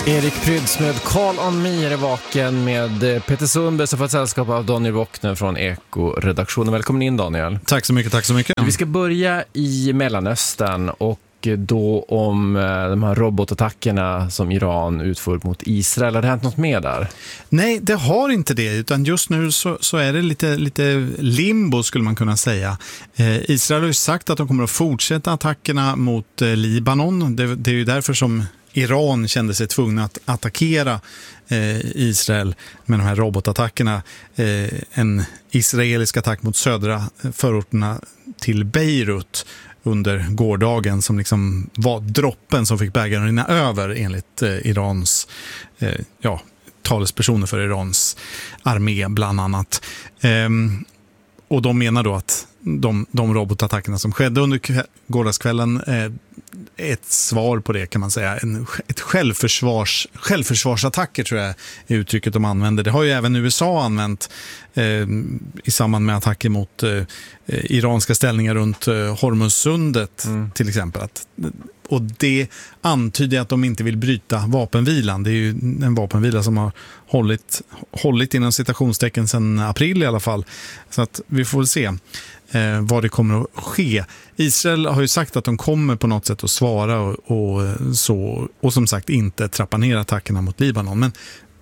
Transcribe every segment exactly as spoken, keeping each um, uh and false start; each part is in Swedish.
Erik Pryds med Call on Me är vaken med Peter Sundberg som får ett sällskap av Daniel Wockner från Eko-redaktionen. Välkommen in, Daniel. Tack så mycket, tack så mycket. Vi ska börja i Mellanöstern och då om de här robotattackerna som Iran utför mot Israel. Har det hänt något mer där? Nej, det har inte det, utan just nu så, så är det lite, lite limbo skulle man kunna säga. Eh, Israel har ju sagt att de kommer att fortsätta attackerna mot eh, Libanon. Det, det är ju därför som Iran kände sig tvungna att attackera eh, Israel med de här robotattackerna. Eh, en israelisk attack mot södra förorterna till Beirut under gårdagen som liksom var droppen som fick bägaren rinna över enligt eh, Irans eh, ja, talespersoner för Irans armé bland annat. Ehm, och de menar då att de, de robotattackerna som skedde under kv- gårdagskvällen eh, ett svar på det kan man säga. En, ett självförsvars, självförsvarsattacker tror jag är uttrycket de använder. Det har ju även U S A använt eh, i samband med attacker mot eh, iranska ställningar runt eh, Hormuzsundet mm. till exempel. Att, och det antyder att de inte vill bryta vapenvilan. Det är ju en vapenvila som har hållit, hållit inom citationstecken sedan april i alla fall. Så att vi får väl se eh, vad det kommer att ske. Israel har ju sagt att de kommer på något sätt att svara och, och, så, och som sagt inte trappa ner attackerna mot Libanon. Men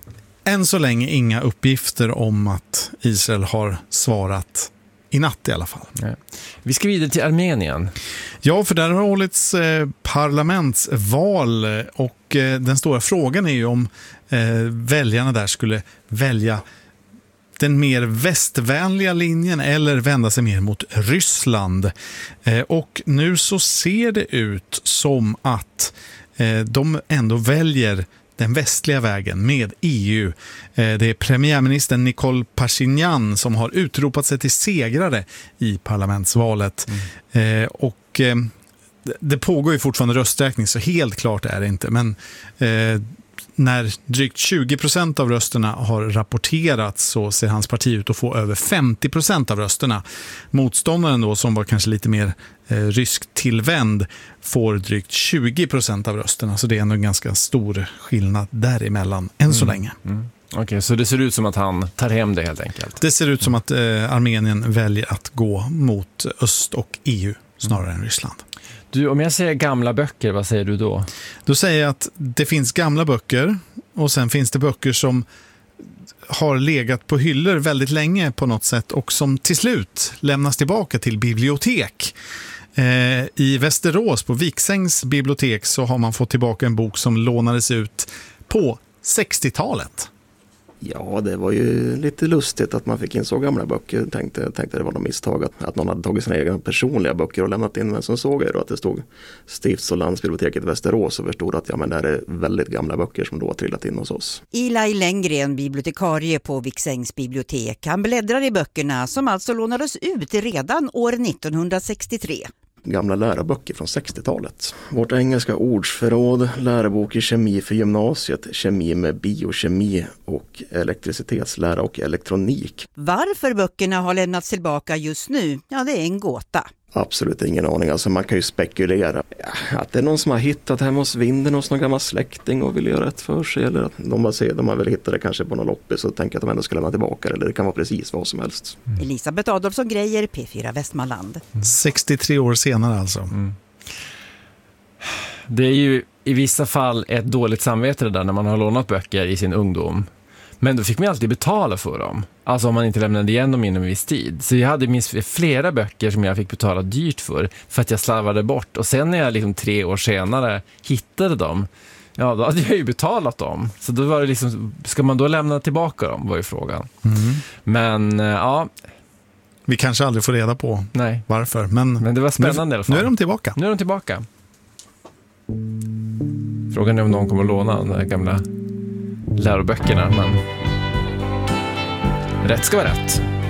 än så länge inga uppgifter om att Israel har svarat i natt i alla fall. Ja. Vi ska vidare till Armenien. Ja, för där har hållits eh, parlamentsval och eh, den stora frågan är ju om eh, väljarna där skulle välja den mer västvänliga linjen eller vända sig mer mot Ryssland. Eh, och nu så ser det ut som att eh, de ändå väljer den västliga vägen med E U. Eh, det är premiärministern Nikol Pashinyan som har utropat sig till segrare i parlamentsvalet. Mm. Eh, och eh, det pågår ju fortfarande rösträkning så helt klart är det inte. Men eh, när drygt tjugo procent av rösterna har rapporterats så ser hans parti ut att få över femtio procent av rösterna. Motståndaren då som var kanske lite mer eh, rysk tillvänd får drygt tjugo procent av rösterna. Så det är ändå en ganska stor skillnad däremellan än mm. så länge. Mm. Okej, okay, så det ser ut som att han tar hem det helt enkelt? Det ser ut som att eh, Armenien väljer att gå mot öst och E U snarare mm. än Ryssland. Du, om jag säger gamla böcker, vad säger du då? Då säger jag att det finns gamla böcker och sen finns det böcker som har legat på hyllor väldigt länge på något sätt och som till slut lämnas tillbaka till bibliotek. Eh, I Västerås på Viksängs bibliotek så har man fått tillbaka en bok som lånades ut på sextiotalet. Ja, det var ju lite lustigt att man fick in så gamla böcker. Tänkte, tänkte det var något misstag att, att någon hade tagit sina egna personliga böcker och lämnat in. Men så såg jag då att det stod Stifts- och landsbiblioteket i Västerås och förstod att ja, men det här är väldigt gamla böcker som då har trillat in hos oss. Eli Lenngren, bibliotekarie på Viksängs bibliotek. Han bläddrar i böckerna som alltså lånades ut redan år nittonhundrasextiotre. Gamla läroböcker från sextiotalet. Vårt engelska ordsförråd, lärobok i kemi för gymnasiet, kemi med biokemi och elektricitetslära och elektronik. Varför böckerna har lämnats tillbaka just nu, ja det är en gåta. Absolut ingen aning. Alltså man kan ju spekulera. Ja, att det är någon som har hittat hemma hos vinden hos någon gammal släkting och vill göra rätt för sig. Eller att de, har sett, de har väl hittat det kanske på någon loppis och tänker att de ändå ska lämna tillbaka. Eller det kan vara precis vad som helst. Mm. Elisabeth Adolfsson Grejer, P fyra Västmanland. Mm. sextiotre år senare alltså. Mm. Det är ju i vissa fall ett dåligt samvete det där när man har lånat böcker i sin ungdom. Men då fick man alltid betala för dem. Alltså om man inte lämnade igen dem inom en viss tid. Så jag hade minst flera böcker som jag fick betala dyrt för. För att jag slarvade bort. Och sen när jag liksom tre år senare hittade dem. Ja, då hade jag ju betalat dem. Så då var det liksom, ska man då lämna tillbaka dem var ju frågan. Mm. Men ja. Vi kanske aldrig får reda på Nej. varför. Men, men det var spännande nu, i alla fall. Nu är de tillbaka. Nu är de tillbaka. Frågan är om någon kommer att låna de där gamla läroböckerna, men rätt ska vara rätt.